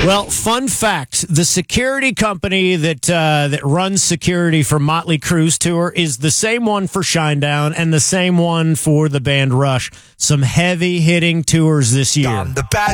Well, fun fact, the security company that runs security for Motley Crue's tour is the same one for Shinedown and the same one for the band Rush. Some heavy-hitting tours this year. I'm the bad